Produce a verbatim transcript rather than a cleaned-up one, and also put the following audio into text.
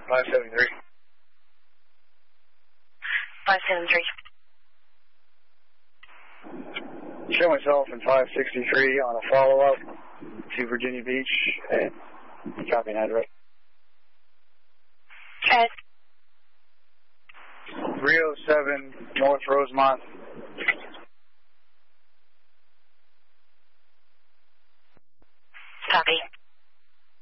five seven three. five seven three. Show myself in five sixty-three on a follow-up to Virginia Beach. And copy an address. Ed. three oh seven North Rosemont. Copy.